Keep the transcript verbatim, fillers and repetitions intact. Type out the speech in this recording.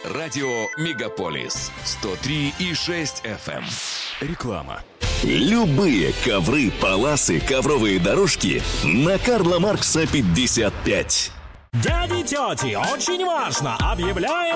Радио «Мегаполис» сто три и шесть эф эм. Реклама. Любые ковры, паласы, ковровые дорожки на Карла Маркса пятьдесят пять. Дяди, тети, очень важно! Объявляем